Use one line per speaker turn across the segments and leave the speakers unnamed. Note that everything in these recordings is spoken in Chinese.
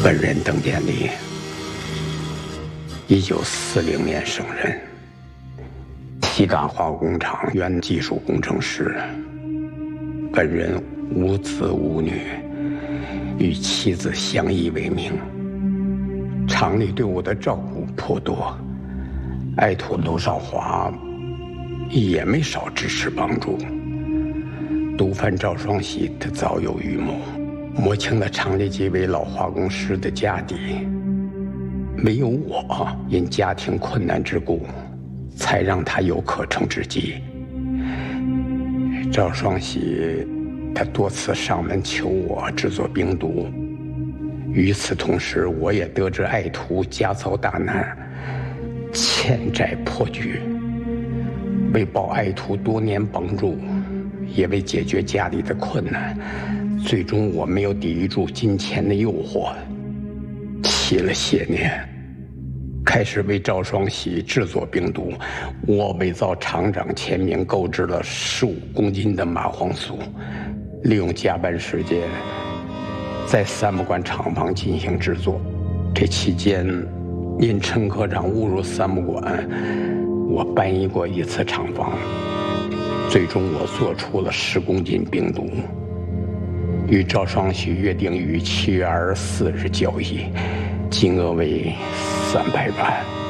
本人邓典礼，1940年生人，西港化工厂原技术工程师。本人无子无女，与妻子相依为命。厂里对我的照顾颇多，爱徒娄少华也没少支持帮助。毒贩赵双喜他早有预谋，摸清了厂里几位老化工师的家底。没有我，因家庭困难之故，才让他有可乘之机。赵双喜他多次上门求我制作冰毒，与此同时，我也得知爱徒家遭大难，欠债破局。为报爱徒多年帮助，也为解决家里的困难，最终我没有抵御住金钱的诱惑，起了邪念，开始为赵双喜制作冰毒。我伪造厂长签名，购置了15公斤的麻黄素，利用加班时间在三不管厂房进行制作。这期间，因陈科长误入三不管，我搬移过一次厂房。最终我做出了10公斤冰毒，与赵双喜约定于7月24日交易，金额为300万。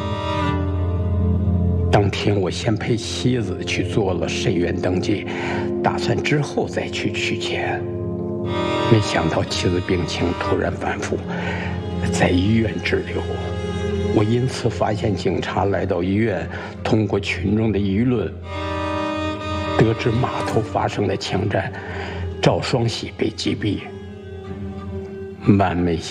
当天我先陪妻子去做了肾源登记，打算之后再去取钱。没想到妻子病情突然反复，在医院滞留。我因此发现警察来到医院，通过群众的议论，得知码头发生了枪战，赵双喜被击毙。万没